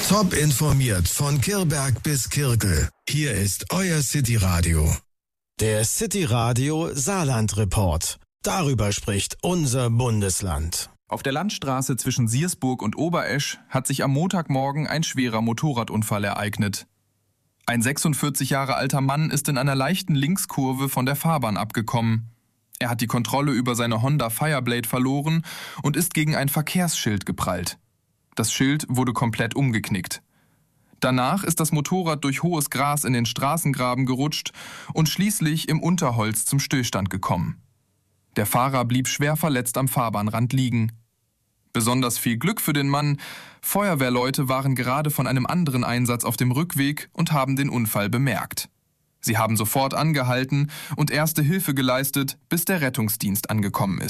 Top informiert von Kirberg bis Kirkel. Hier ist euer City Radio. Der City Radio Saarland Report. Darüber spricht unser Bundesland. Auf der Landstraße zwischen Siersburg und Oberesch hat sich am Montagmorgen ein schwerer Motorradunfall ereignet. Ein 46 Jahre alter Mann ist in einer leichten Linkskurve von der Fahrbahn abgekommen. Er hat die Kontrolle über seine Honda Fireblade verloren und ist gegen ein Verkehrsschild geprallt. Das Schild wurde komplett umgeknickt. Danach ist das Motorrad durch hohes Gras in den Straßengraben gerutscht und schließlich im Unterholz zum Stillstand gekommen. Der Fahrer blieb schwer verletzt am Fahrbahnrand liegen. Besonders viel Glück für den Mann. Feuerwehrleute waren gerade von einem anderen Einsatz auf dem Rückweg und haben den Unfall bemerkt. Sie haben sofort angehalten und erste Hilfe geleistet, bis der Rettungsdienst angekommen ist.